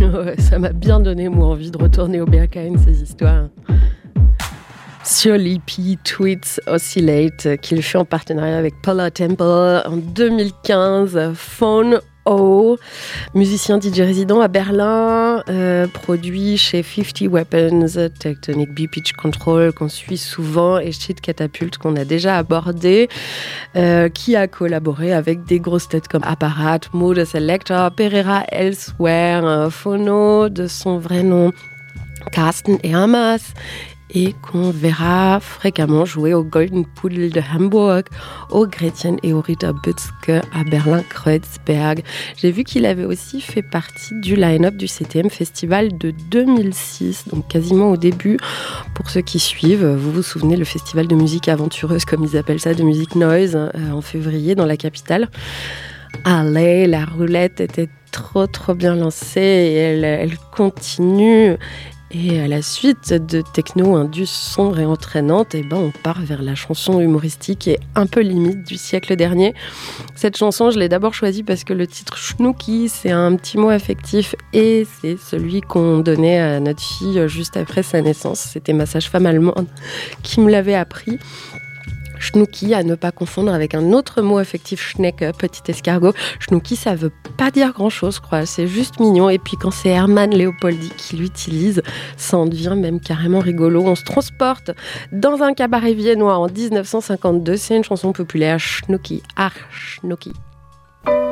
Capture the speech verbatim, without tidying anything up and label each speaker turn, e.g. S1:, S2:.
S1: Ouais, ça m'a bien donné, moi, envie de retourner au Berghain, ces histoires. Sur l'E P Tweets Oscillate, qu'il fait en partenariat avec Paula Temple en deux mille quinze, Phone O, musicien D J résident à Berlin, euh, produit chez fifty Weapons, Tectonic Beat Pitch Control qu'on suit souvent et Shit Catapult qu'on a déjà abordé, euh, qui a collaboré avec des grosses têtes comme Apparat, Mode Selector, Pereira Elsewhere, euh, Phono de son vrai nom Carsten Hermas, et qu'on verra fréquemment jouer au Golden Pudel de Hamburg, au Gretchen et au Rita Bützke à Berlin-Kreuzberg. J'ai vu qu'il avait aussi fait partie du line-up du C T M Festival de deux mille six, donc quasiment au début. Pour ceux qui suivent, vous vous souvenez, le festival de musique aventureuse, comme ils appellent ça, de musique noise, euh, en février dans la capitale. Allez, la roulette était trop trop bien lancée et elle, elle continue. Et à la suite de techno indus sombre et entraînante, eh ben on part vers la chanson humoristique et un peu limite du siècle dernier. Cette chanson, je l'ai d'abord choisie parce que le titre Schnooki, c'est un petit mot affectif et c'est celui qu'on donnait à notre fille juste après sa naissance. C'était ma sage-femme allemande qui me l'avait appris. Schnooki, à ne pas confondre avec un autre mot affectif, Schnecke, petit escargot. Schnooki, ça veut pas dire grand-chose, je crois. C'est juste mignon. Et puis quand c'est Hermann Leopoldi qui l'utilise, ça en devient même carrément rigolo. On se transporte dans un cabaret viennois en dix-neuf cent cinquante-deux. C'est une chanson populaire, Schnooki. Ah, Schnooki.